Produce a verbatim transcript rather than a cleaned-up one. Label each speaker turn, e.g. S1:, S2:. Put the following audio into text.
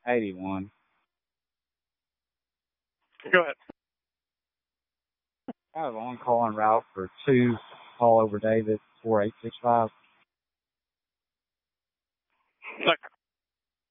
S1: eighty-one.
S2: Go ahead.
S1: I have on call en route for two call over David four eight six five.
S2: Second.